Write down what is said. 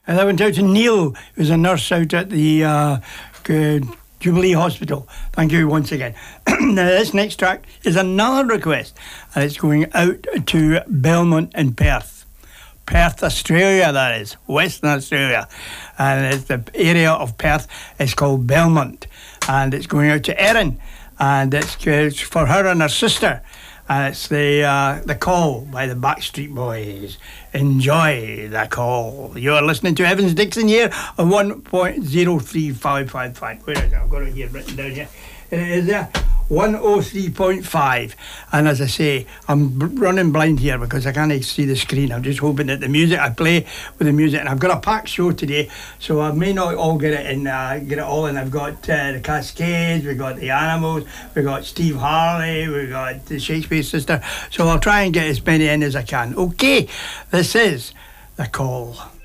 And I went out to Neil, who's a nurse out at the Jubilee Hospital. Thank you once again. Now, this next track is another request, and it's going out to Belmont in Perth. Perth, Australia, that is, Western Australia. And it's the area of Perth is called Belmont. And it's going out to Erin. And it's for her and her sister. And it's the Call by the Backstreet Boys. Enjoy the Call. You are listening to Evans Dixon here on 1.03555. Where is it? I've got it here written down here. It is 103.5. And as I say, I'm running blind here because I can't see the screen. I'm just hoping that the music I play with the music, and I've got a packed show today, so I may not all get it in. Get it all in. I've got the Cascades, we've got the Animals, we've got Steve Harley, we've got the Shakespeare Sister. So I'll try and get as many in as I can. Okay, this is The Call.